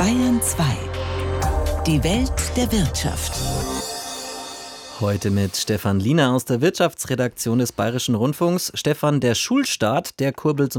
Bayern 2. Die Welt der Wirtschaft. Heute mit Stefan Liener aus der Wirtschaftsredaktion des Bayerischen Rundfunks. Stefan, der Schulstart, der kurbelt so